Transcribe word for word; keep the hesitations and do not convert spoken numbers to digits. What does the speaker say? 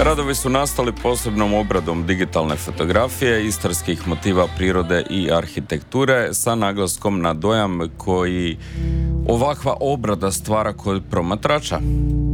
Radovi su nastali posebnom obradom digitalne fotografije, istarskih motiva prirode i arhitekture sa naglaskom na dojam koji ovakva obrada stvara kod promatrača.